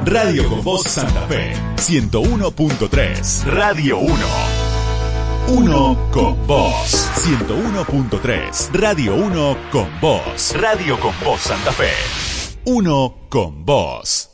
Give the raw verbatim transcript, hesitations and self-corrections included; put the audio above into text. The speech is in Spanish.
Radio con Voz Santa Fe, ciento uno punto tres. Radio uno. Uno con Voz, ciento uno punto tres. Radio uno con Voz. Radio con Voz Santa Fe. Uno con Voz.